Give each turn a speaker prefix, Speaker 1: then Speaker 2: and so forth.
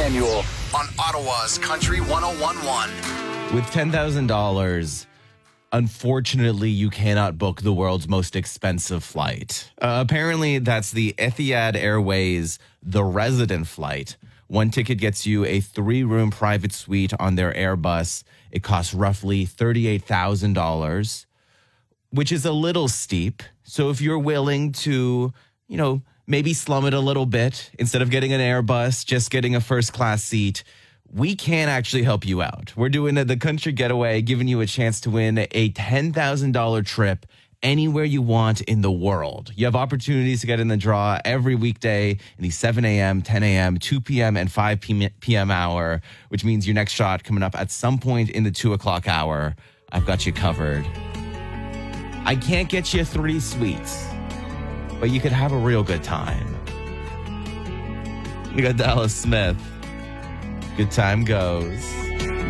Speaker 1: Manuel on Ottawa's Country 101.1.
Speaker 2: With $10,000, unfortunately, you cannot book the world's most expensive flight. Apparently, that's the Etihad Airways The Resident flight. One ticket gets you a 3-room private suite on their Airbus. It costs roughly $38,000, which is a little steep. So if you're willing to, maybe slum it a little bit, instead of getting an Airbus, just getting a first-class seat, we can actually help you out. We're doing the Country Getaway, giving you a chance to win a $10,000 trip anywhere you want in the world. You have opportunities to get in the draw every weekday in the 7 a.m., 10 a.m., 2 p.m., and 5 p.m. hour, which means your next shot coming up at some point in the 2 o'clock hour. I've got you covered. I can't get you 3 suites, but you could have a real good time. We got Dallas Smith. Good time goes.